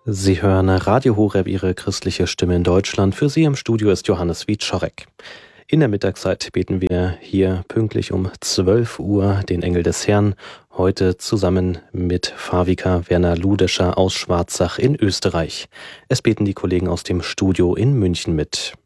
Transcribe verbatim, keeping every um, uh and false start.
Sie hören Radio Horeb, Ihre christliche Stimme in Deutschland. Für Sie im Studio ist Johannes Wieczorek. In der Mittagszeit beten wir hier pünktlich um zwölf Uhr den Engel des Herrn, heute zusammen mit Pfarrvikar Werner Ludescher aus Schwarzach in Österreich. Es beten die Kollegen aus dem Studio in München mit.